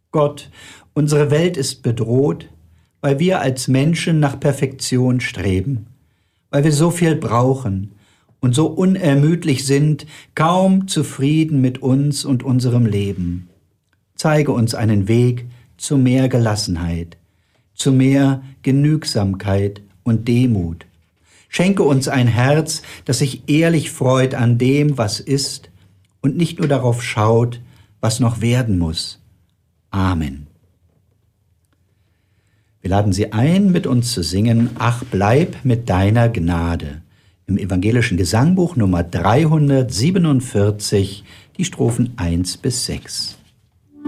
Gott, unsere Welt ist bedroht, weil wir als Menschen nach Perfektion streben, weil wir so viel brauchen und so unermüdlich sind, kaum zufrieden mit uns und unserem Leben. Zeige uns einen Weg zu mehr Gelassenheit, zu mehr Genügsamkeit und Demut. Schenke uns ein Herz, das sich ehrlich freut an dem, was ist und nicht nur darauf schaut, was noch werden muss. Amen. Wir laden Sie ein, mit uns zu singen, Ach, bleib mit deiner Gnade, im evangelischen Gesangbuch Nummer 347, die Strophen 1 bis 6.